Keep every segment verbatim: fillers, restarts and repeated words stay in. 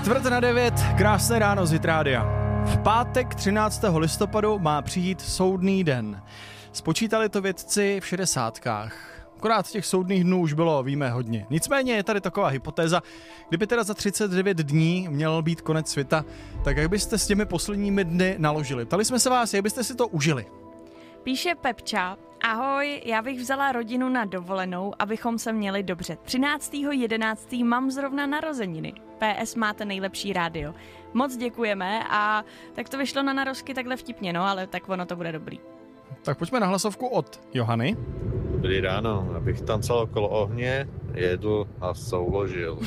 Čtvrt na devět, krásné ráno z Hit Rádia. V pátek třináctého listopadu má přijít soudný den. Spočítali to vědci v šedesátkách. Akorát těch soudných dnů už bylo, víme, hodně. Nicméně je tady taková hypotéza, kdyby teda za třicet devět dní měl být konec světa, tak jak byste s těmi posledními dny naložili? Ptali jsme se vás, jak byste si to užili? Píše Pepča, ahoj, já bych vzala rodinu na dovolenou, abychom se měli dobře. třináctého jedenáctého mám zrovna narozeniny. P S máte nejlepší rádio. Moc děkujeme a tak to vyšlo na narozky takhle vtipně, no, ale tak ono to bude dobrý. Tak pojďme na hlasovku od Johany. Dobrý ráno, abych tancoval okolo ohně, jedl a souložil.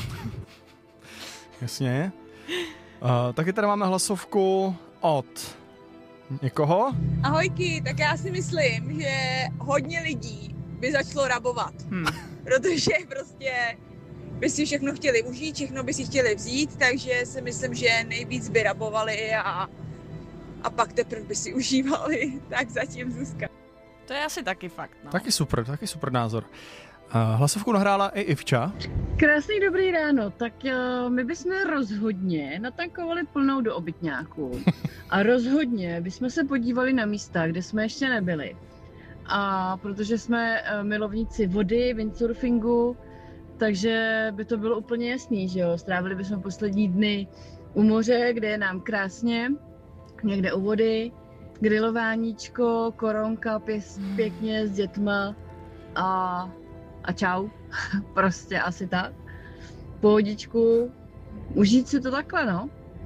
Jasně. Uh, taky tady máme hlasovku od někoho. Ahojky, tak já si myslím, že hodně lidí by začalo rabovat. Hmm. Protože prostě by si všechno chtěli užít, všechno by si chtěli vzít, takže si myslím, že nejvíc by rabovali a, a pak teprve by si užívali. Tak zatím Zuzka. To je asi taky fakt, no. Taky super, taky super názor. Uh, hlasovku nahrála i Ivča. Krásný dobrý ráno, tak uh, my bychom rozhodně natankovali plnou do obytňáků a rozhodně bychom se podívali na místa, kde jsme ještě nebyli. A protože jsme uh, milovníci vody, windsurfingu, takže by to bylo úplně jasný, že jo, strávili bychom poslední dny u moře, kde je nám krásně, někde u vody, grilováníčko, koronka pěs, pěkně s dětma a, a čau, prostě asi tak. Pohodičku, užít si to takhle, no.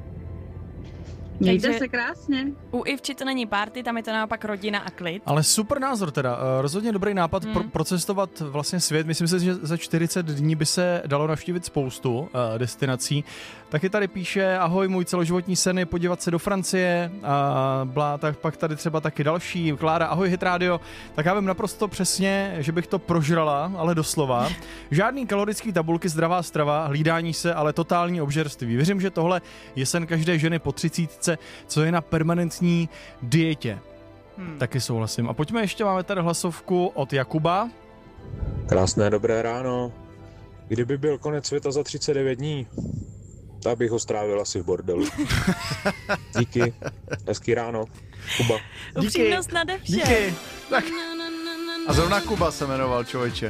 Mějte Takže se krásně. U Ivči to není party, tam je to naopak rodina a klid. Ale super názor teda, rozhodně dobrý nápad hmm. pro, procestovat vlastně svět. Myslím si, že za čtyřicet dní by se dalo navštívit spoustu uh, destinací. Taky tady píše, ahoj, můj celoživotní sen je podívat se do Francie, a blá, tak pak tady třeba taky další. Klára, ahoj Hit Radio, tak já vím naprosto přesně, že bych to prožrala, ale doslova. Žádný kalorický tabulky, zdravá strava, hlídání se, ale totální obžerství. Věřím, že tohle je sen každé ženy po třicítce, co je na permanentní dietě. Hmm. Taky souhlasím. A pojďme ještě, máme tady hlasovku od Jakuba. Krásné dobré ráno. Kdyby byl konec světa za třicet devět dní, tak bych ho strávil asi v bordelu. Díky. Hezký ráno. Kuba. Upřímnost nade vše. Díky. Tak. A zrovna Kuba se jmenoval, člověče.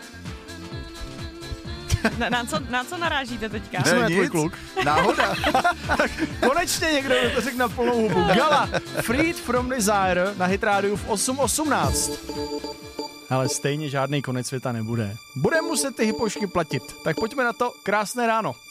Na, na, co, na co narážíte teďka? Ne, ne tvůj kluk. Náhoda. Konečně někdo to řekl na plnou hubu. Gala, Freed from Desire na Hit Rádiu v osm osmnáct. Ale stejně žádný konec světa nebude. Bude muset ty hypošky platit. Tak pojďme na to. Krásné ráno.